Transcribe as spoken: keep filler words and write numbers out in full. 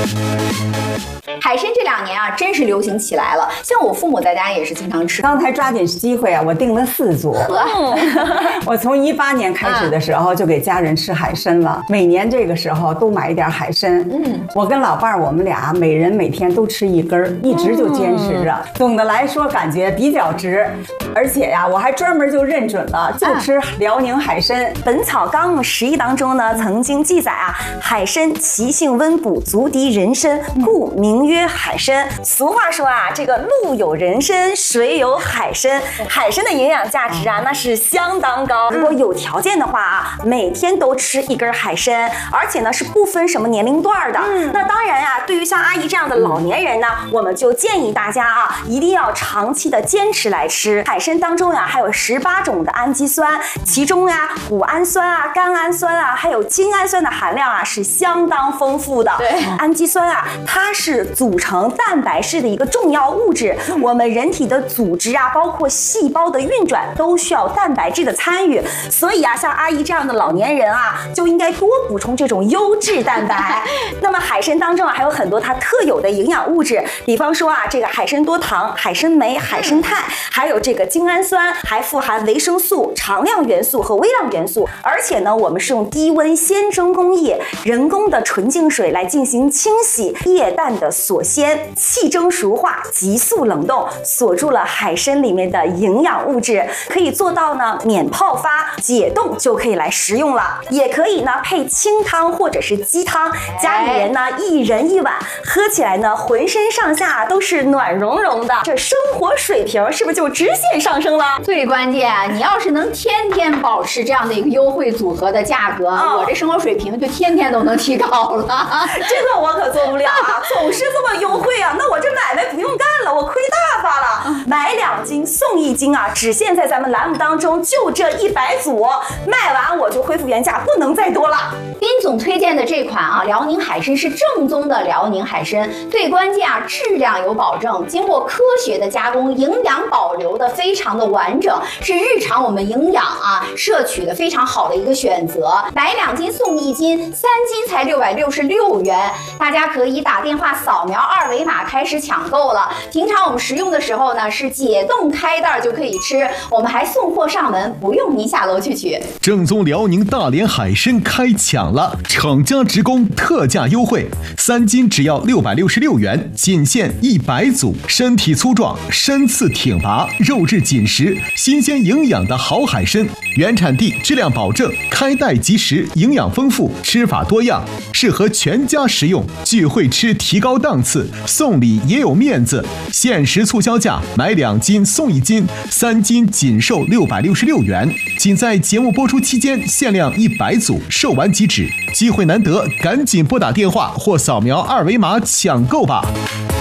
海参这两年啊，真是流行起来了。像我父母在家也是经常吃。 刚才抓紧机会啊，我订了四组。我从一八年开始的时候就给家人吃海参了，每年这个时候都买一点海参。嗯，我跟老伴儿我们俩每人每天都吃一根，一直就坚持着。总的来说感觉比较值，而且呀，我还专门就认准了，就吃辽宁海参。 《本草纲目十一》当中呢，曾经记载啊，海参其性温补，足敌人参，故名曰海参。俗话说啊，这个陆有人参，水有海参。海参的营养价值啊，那是相当高。如果有条件的话啊，每天都吃一根海参，而且呢是不分什么年龄段的。嗯，那当然呀、啊，对于像阿姨这样的老年人呢，我们就建议大家啊，一定要长期的坚持来吃。海参当中呀、啊，还有十八种的氨基酸，其中呀、啊，谷氨酸啊、甘氨酸啊，还有精氨酸的含量啊，是相当丰富的。 对， 氨基酸啊，它是组成蛋白质的一个重要物质。嗯、我们人体的组织啊，包括细胞的运转，都需要蛋白质的参与。所以啊，像阿姨这样的老年人啊，就应该多补充这种优质蛋白。那么海参当中啊，还有很多它特有的营养物质，比方说啊，这个海参多糖、海参酶、海参肽，还有这个精氨酸，还富含维生素、常量元素和微量元素。而且呢，我们是用低温鲜蒸工艺、人工的纯净水来进行清洗，液氮的锁鲜、气蒸熟化、急速冷冻，锁住了海参里面的营养物质，可以做到呢免泡发、解冻就可以来食用了。也可以呢配清汤或者是鸡汤，家里人呢一人一碗，喝起来呢浑身上下都是暖融融的，这生活水平是不是就直线上升了？ 最关键，你要是能天天保持这样的一个优惠组合的价格，哦、我这生活水平就天天都能提高了。 这个我可做不了啊，总是这么优惠啊，那我这买卖不用干了，我亏大发了。买两斤送一斤啊，只限在咱们栏目当中就这一百组，卖完我就恢复原价，不能再多了。 斌总推荐的这款啊，辽宁海参是正宗的辽宁海参，最关键啊，质量有保证，经过科学的加工，营养保留的非常的完整，是日常我们营养啊摄取的非常好的一个选择。买两斤送一斤，三斤才六百六十六元，大家可以打电话扫描二维码开始抢购了。平常我们食用的时候呢，是解冻开袋就可以吃，我们还送货上门，不用您下楼去取。 正宗辽宁大连海参开抢了，厂家直供特价优惠，三斤只要六百六十六元，仅限一百组。身体粗壮，身次挺拔，肉质紧实，新鲜营养的好海参，原产地质量保证，开袋即食，营养丰富，吃法多样，适合全家食用。聚会吃提高档次，送礼也有面子。限时促销价，买两斤送一斤，三斤仅售六百六十六元。仅在节目播出期间限量一百组，售完即止。机会难得，赶紧拨打电话或扫描二维码抢购吧。